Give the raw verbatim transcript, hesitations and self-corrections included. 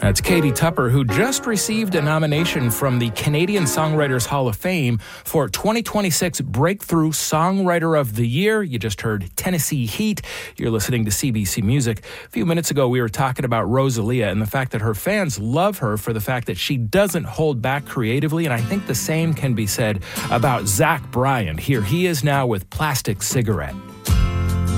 That's Katie Tupper, who just received a nomination from the Canadian Songwriters Hall of Fame for twenty twenty-six Breakthrough Songwriter of the Year. You just heard Tennessee Heat. You're listening to C B C Music. A few minutes ago, we were talking about Rosalia and the fact that her fans love her for the fact that she doesn't hold back creatively, and I think the same can be said about Zach Bryan. Here he is now with Plastic Cigarette.